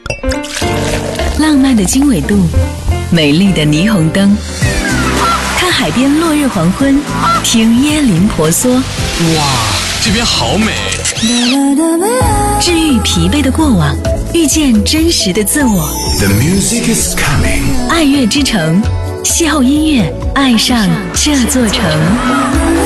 浪漫的经纬度，美丽的霓虹灯，看海边落日黄昏，听椰林婆娑。 哇，这边好美！ 治愈疲惫的过往，遇见真实的自我。 The music is coming。 爱乐之城，邂逅音乐，爱上这座城。